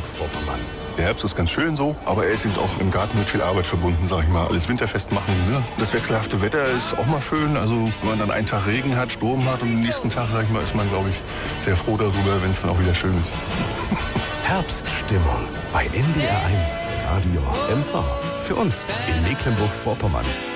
Mecklenburg-Vorpommern. Der Herbst ist ganz schön so, aber er ist eben auch im Garten mit viel Arbeit verbunden, sag ich mal. Alles winterfest machen, ne? Das wechselhafte Wetter ist auch mal schön. Also wenn man dann einen Tag Regen hat, Sturm hat und am nächsten Tag, sag ich mal, ist man, glaube ich, sehr froh darüber, wenn es dann auch wieder schön ist. Herbststimmung bei NDR 1 Radio MV. Für uns in Mecklenburg-Vorpommern.